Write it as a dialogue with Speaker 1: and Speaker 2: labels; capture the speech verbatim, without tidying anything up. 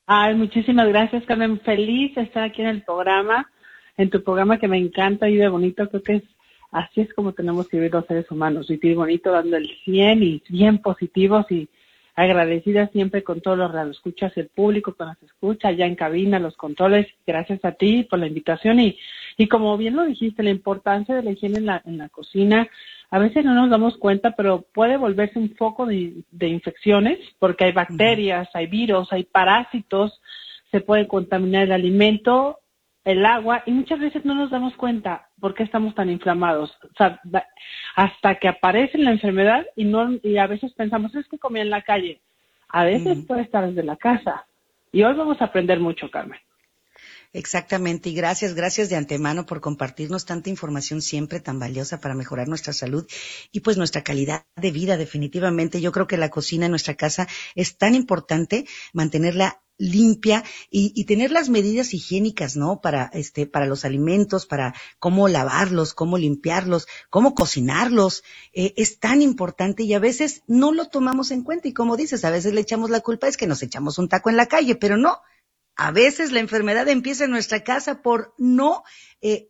Speaker 1: Ay, muchísimas gracias, Carmen. Feliz de estar aquí en el programa, en tu programa que me encanta, Vive Bonito. Creo que es así es como tenemos que vivir los seres humanos, vivir bonito, dando el cien y bien positivos y agradecida siempre con todos los radioescuchas, el público que nos escucha, allá en cabina, los controles. Gracias a ti por la invitación y, y como bien lo dijiste, la importancia de la higiene en la, en la cocina. A veces no nos damos cuenta, pero puede volverse un foco de, de infecciones porque hay
Speaker 2: Uh-huh.
Speaker 1: bacterias, hay virus, hay parásitos, se puede contaminar el alimento, el agua, y muchas veces no nos damos cuenta por qué estamos tan inflamados. O sea, hasta que aparece la enfermedad y no y a veces pensamos, es que comí en la calle. A veces
Speaker 2: Uh-huh.
Speaker 1: puede estar desde la casa. Y hoy vamos a aprender mucho, Carmen.
Speaker 2: Exactamente, y gracias, gracias de antemano por compartirnos tanta información siempre tan valiosa para mejorar nuestra salud y pues nuestra calidad de vida. Definitivamente, yo creo que la cocina en nuestra casa es tan importante mantenerla limpia y, y tener las medidas higiénicas, ¿no? Para este, para los alimentos, para cómo lavarlos, cómo limpiarlos, cómo cocinarlos, eh, es tan importante y a veces no lo tomamos en cuenta y como dices, a veces le echamos la culpa es que nos echamos un taco en la calle, pero no. A veces la enfermedad empieza en nuestra casa por no eh,